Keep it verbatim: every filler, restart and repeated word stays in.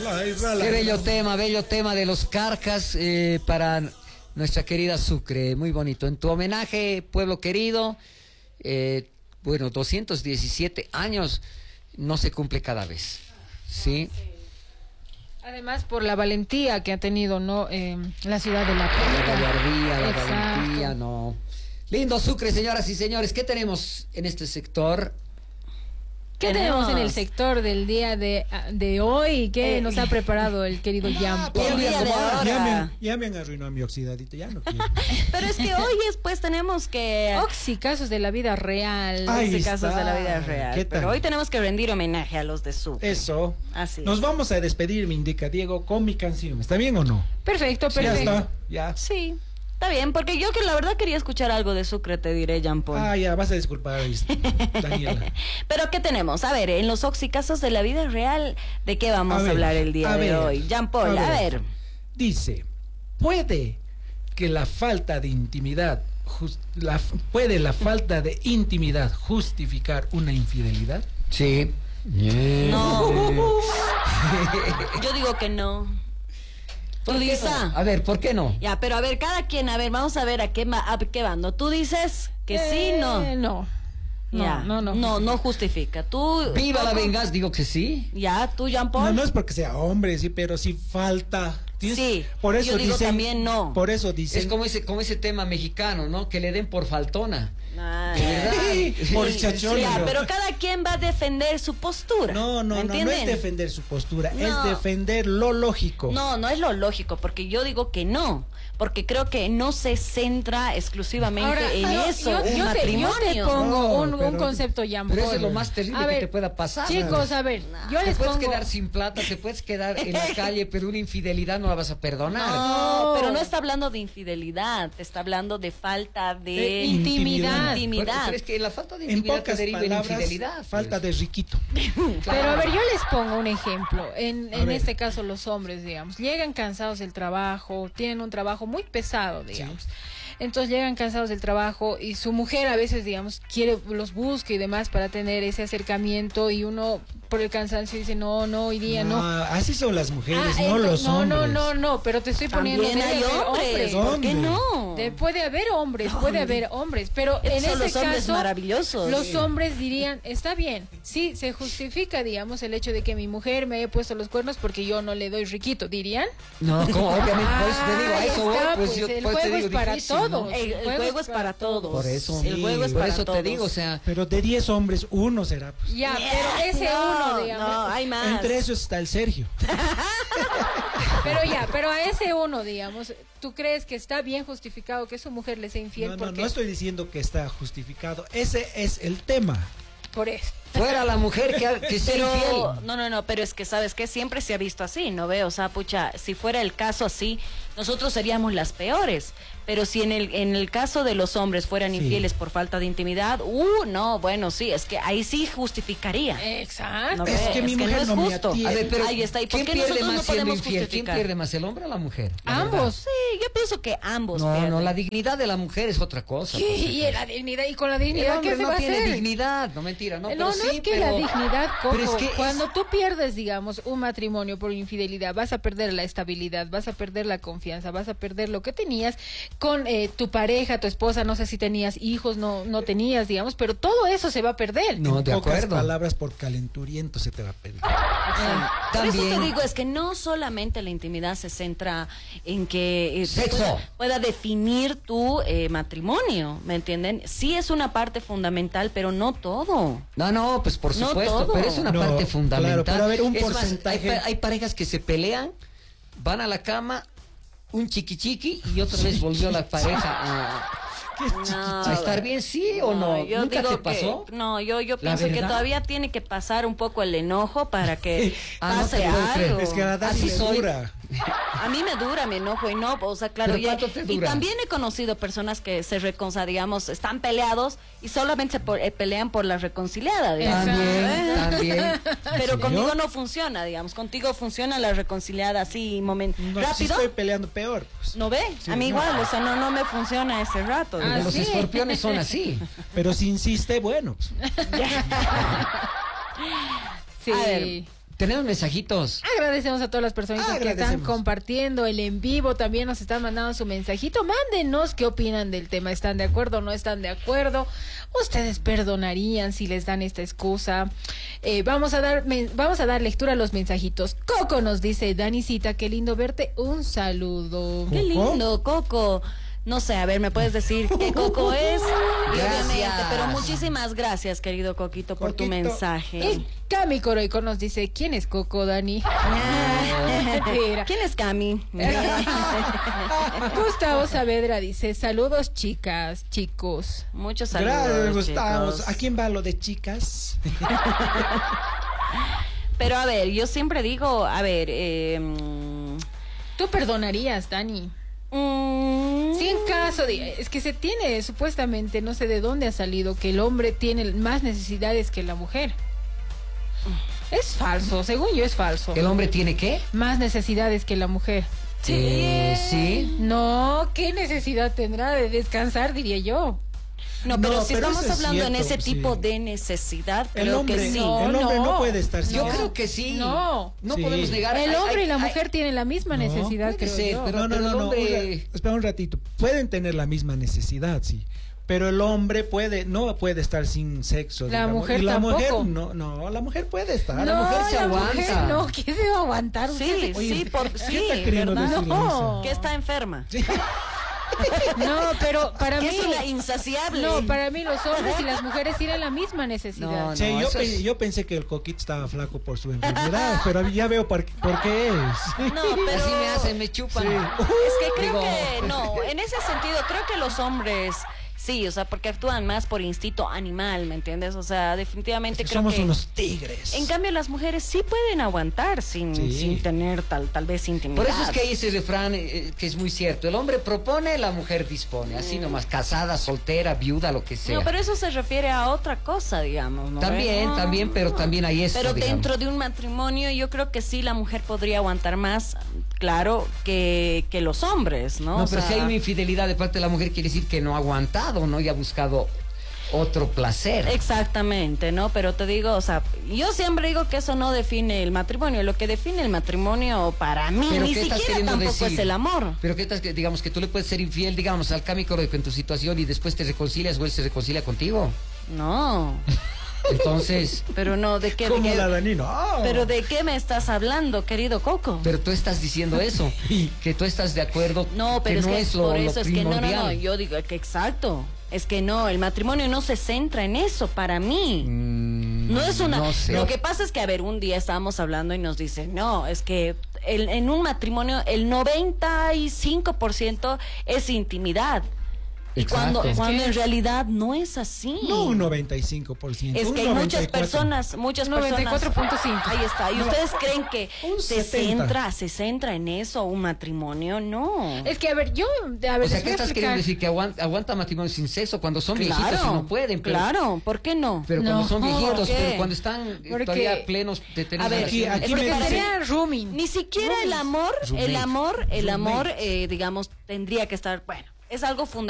Qué bello tema, bello tema de los Carcas eh, para nuestra querida Sucre, muy bonito. En tu homenaje, pueblo querido, eh, bueno, doscientos diecisiete años no se cumple cada vez, ¿sí? Además, por la valentía que ha tenido, ¿no? Eh, la ciudad de La Plata. La gallardía, la Exacto. valentía, no. Lindo Sucre, señoras y señores, ¿qué tenemos en este sector? ¿Qué tenemos en el sector del día de, de hoy? ¿Qué Eh, nos ha preparado el querido Jan Paul? el día de ahora. Ya me, han- ya me han arruinado mi oxidadito, ya no quiero. Pero es que hoy es, pues tenemos que... Oxi, casos de la vida real. Ahí Oxi, casos está. de la vida real. ¿Qué tal? Pero hoy tenemos que rendir homenaje a los de Sucre. Eso. Así es. Nos vamos a despedir, me indica Diego, con mi canción. ¿Está bien o no? Perfecto, Ya perfecto. está, ya. Sí, está bien, porque yo que la verdad quería escuchar algo de Sucre, te diré, Jean Paul. Ah, ya, vas a disculpar, este, Daniela. Pero ¿qué tenemos? A ver, en los oxicazos de la vida real, ¿de qué vamos A a, ver, hablar el día a de ver, hoy? Jean Paul, a a ver. ver. Dice, ¿puede que la falta de intimidad, jus- la, puede la falta de intimidad justificar una infidelidad? Sí. No. Yo digo que no. Tú ¿Por qué dices, no? A ver, ¿por qué no? ya, pero a ver, cada quien, a ver, vamos a ver a qué, ma- a qué bando. Tú dices que sí, Eh, no. No. No, Ya. no, no. No, no justifica. Tú. Viva la Coco, venganza, digo que sí. Ya, tú, Jean Paul. No, no es porque sea hombre, sí, pero sí falta. Tienes- Sí, por eso yo digo dicen, también no. Por eso dicen. Es como ese, como ese tema mexicano, ¿no? Que le den por faltona. Ah, De verdad. Sí, por chachón. ya, pero- pero cada quien va a defender su postura. No, no, ¿me no, no entienden? es defender su postura, No. es defender lo lógico. No, no es lo lógico, porque yo digo que no, porque creo que no se centra exclusivamente Ahora, en yo- eso, yo, un yo te, yo matrimonio. te pongo No, un, un pero- concepto, Jan Pero Paul. eso es lo más terrible A que ver, te pueda pasar. Chicos, a ver, yo Te les puedes pongo... quedar sin plata, te puedes quedar en la calle, pero una infidelidad no la vas a perdonar. No, No. pero no está hablando de infidelidad, te está hablando de falta de, De intimidad. intimidad. Pero es que la falta de En intimidad te pocas deriva en palabras, infidelidad. pues. falta de riquito. Pero a ver, yo les pongo un ejemplo. En, A en ver. este caso, los hombres, digamos, llegan cansados del trabajo, tienen un trabajo muy pesado, digamos. Entonces llegan cansados del trabajo y su mujer a veces, digamos, quiere, los busca y demás para tener ese acercamiento y uno por el cansancio dice, no, no, hoy día no. Ah, así son las mujeres, Ah, no ento- los no, hombres. no, no, no, pero te estoy poniendo... También debe hay haber hombres, ¿por qué ¿Dónde? no? De- puede haber hombres, puede haber hombres, pero Esos en son ese los hombres caso maravillosos. los Sí. hombres dirían, está bien, sí, se justifica, digamos, el hecho de que mi mujer me haya puesto los cuernos porque yo no le doy riquito, ¿dirían? No, como obviamente, por eso te digo, a Ahí eso voy, está, pues, pues, yo el pues, te juego digo, es para difícil, todos. ¿no? El, el juego es para todos. Por eso. El juego es Por para eso todos. te digo, o sea, Pero de diez hombres, uno será. Pues. Ya, pero ese No, uno, digamos. No, hay más. Entre esos está el Sergio. Pero ya, pero a ese uno, digamos, ¿tú crees que está bien justificado que su mujer le sea infiel? No, no, porque no estoy diciendo que está justificado. Ese es el tema. por eso. fuera la mujer que, que sea Pero, infiel. no, no, no, pero es que sabes que siempre se ha visto así, ¿no veo? O sea, pucha, si fuera el caso así, nosotros seríamos las peores. Pero si en el, en el caso de los hombres fueran Sí. infieles por falta de intimidad, uh, no, bueno, sí, es que ahí sí justificaría. Exacto. No Es ve, que mi mujer no es no me justo. atiende. A ver, pero Ahí está, ¿y por ¿quién qué pierde nosotros más no siendo podemos infiel? ¿Quién justificar? pierde más, el hombre o la mujer? La Ambos. verdad. Sí, yo pienso que ambos No, pierden. no, la dignidad de la mujer es otra cosa. Sí, pues, y entonces. la dignidad, y con la El dignidad, hombre ¿qué se no va a tiene hacer? dignidad, no mentira, no, No, pero no sí, es que pero- la dignidad, Coco, pero es que cuando es- tú pierdes, digamos, un matrimonio por infidelidad, vas a perder la estabilidad, vas a perder la confianza, vas a perder lo que tenías con eh, tu pareja, tu esposa, no sé si tenías hijos, no no tenías, digamos, pero todo eso se va a perder. No, En de pocas acuerdo. palabras, por calenturiento se te va a pedir. Ah, Por eso También- te digo, es que no solamente la intimidad se centra en que eh, Sexo. pueda, pueda definir tu eh, matrimonio, ¿me entienden? Sí es una parte fundamental, pero no todo. No, no, pues por No supuesto, todo. pero es una No, parte claro, fundamental. pero a ver, un Es más, porcentaje- hay, pa- hay parejas que se pelean, van a la cama, un chiqui chiqui y otra vez volvió la pareja a, No, a estar bien, ¿sí o no? yo ¿Nunca digo te que- pasó? no, yo, yo ¿La pienso que verdad? todavía tiene que pasar un poco el enojo para que Ah, no pase te puedo creer. algo. Es que a la Dani Así le soy. dura. A mí me dura mi enojo y no, o sea, claro, ¿Pero y, cuánto te y dura? también he conocido personas que se reconcilian, digamos, están peleados y solamente se por- eh, pelean por la reconciliada, digamos. También, ¿Eh? también. Pero ¿Sí? conmigo ¿Yo? no funciona, digamos, contigo funciona la reconciliada así, momento No, si rápido. estoy peleando peor. Pues. ¿No ve? Sí, a mí no. igual, o sea, no, no me funciona ese rato. Ah, digamos. Los sí. escorpiones son así. Pero si insiste, bueno. Pues. Sí. A ver, Tenemos mensajitos. Agradecemos a todas las personitas que están Agradecemos. compartiendo el en vivo, también nos están mandando su mensajito. Mándenos qué opinan del tema, ¿están de acuerdo o no están de acuerdo? ¿Ustedes perdonarían si les dan esta excusa? Eh, vamos a dar men- vamos a dar lectura a los mensajitos. Coco nos dice, Danicita, qué lindo verte, un saludo. Qué lindo, Coco. No sé, a ver, ¿me puedes decir qué Coco es? Y Gracias. obviamente, pero muchísimas gracias, querido Coquito, por tu Coquito. mensaje. Y Cami Coroico nos dice, ¿quién es Coco, Dani? Mentira. ¿Quién es Cami? Gustavo Saavedra dice, saludos chicas, chicos. Muchos saludos. Gracias, Gustavo. chicos. ¿A quién va lo de chicas? Pero a ver, yo siempre digo, a ver, eh, mm, ¿Tú perdonarías, Dani? mm, Si en caso de, es que se tiene supuestamente, no sé de dónde ha salido, que el hombre tiene más necesidades que la mujer. Es falso, según yo es falso. ¿El hombre tiene qué? Más necesidades que la mujer. Eh, sí. No, ¿qué necesidad tendrá de descansar, diría yo? No, pero No, si pero estamos eso es hablando en cierto, ese tipo sí. de necesidad, El creo hombre, que sí. no. el hombre no, no. puede estar sin Yo eso. creo que sí. No. No Sí. podemos negar. El Hay- hombre hay- y la hay- mujer tienen la misma No, necesidad, puede creo ser, yo. pero- no, no, el no, no. hombre- un- espera un ratito. Pueden tener la misma necesidad, sí. Pero el hombre puede, no puede estar sin sexo. La digamos. mujer y la tampoco. mujer, no, no, la mujer puede estar. No, la mujer se la aguanta. mujer no, ¿quién se va a aguantar? Sí, Usted se- sí, por, ¿qué sí, está queriendo ¿verdad? decir, No. Luisa? Que está enferma. No, pero para Que mí... es una insaciable. No, para mí los hombres y las mujeres tienen la misma necesidad. No, Sí, yo, eso pe- es- yo pensé que el Coquito estaba flaco por su enfermedad, pero ya veo por, por qué es. No, pero Así me hacen, me chupan. Sí. es que creo Digo- que no, en ese sentido creo que los hombres sí, o sea, porque actúan más por instinto animal, ¿me entiendes? O sea, definitivamente creo Somos que unos tigres. en cambio las mujeres sí pueden aguantar sin, Sí. sin tener tal tal vez intimidad. Por eso es que hay ese refrán eh, que es muy cierto. El hombre propone, la mujer dispone. Así nomás, casada, soltera, viuda, lo que sea. No, pero eso se refiere a otra cosa, digamos, ¿no? También, No, también, pero no. también hay eso, Pero digamos. dentro de un matrimonio yo creo que sí la mujer podría aguantar más, claro, que, que los hombres, ¿no? No, O pero sea, si hay una infidelidad de parte de la mujer, quiere decir que no ha aguantado, ¿no? Y ha buscado otro placer. Exactamente, ¿no? Pero te digo, o sea, yo siempre digo que eso no define el matrimonio. Lo que define el matrimonio para mí ¿Pero ni qué estás siquiera queriendo tampoco decir? es el amor. Pero qué tal que, digamos, que tú le puedes ser infiel, digamos, al cámico en tu situación y después te reconcilias o él se reconcilia contigo. No, Entonces, pero no, ¿de qué? de Como qué- la Dani, no. Pero ¿de qué me estás hablando, querido Coco? pero tú estás diciendo eso, que tú estás de acuerdo No, pero que es no que es lo, por lo eso es que no, no, no, primordial. yo digo que exacto. Es que no, el matrimonio no se centra en eso para mí. Mm, No es una. no sé. Lo que pasa es que, a ver, un día estábamos hablando y nos dicen, no, es que el- en un matrimonio el noventa y cinco por ciento es intimidad. Y Exacto. cuando, Es cuando que en es- realidad no es así. No un noventa y cinco por ciento. Es un que hay muchas noventa y cuatro. personas, muchas noventa y cuatro punto cinco. personas. Ahí está. ¿Y ustedes creen que un se setenta. centra, se centra en eso un matrimonio? No. Es que, a ver, yo... A ver, O sea, les ¿qué voy a estás queriendo explicar. decir? Que aguanta, aguanta matrimonio sin sexo cuando son viejitos y no pueden. Pero, claro, ¿por qué no? pero cuando No, son viejitos, ¿por qué? pero cuando están eh, Porque- todavía plenos de tener A ver, Aquí- relaciones. aquí es me que Porque dice- sería rooming. Ni siquiera el amor, el Roommate. amor, el amor, Roommate. eh, digamos, tendría que estar, bueno, es algo fundamental.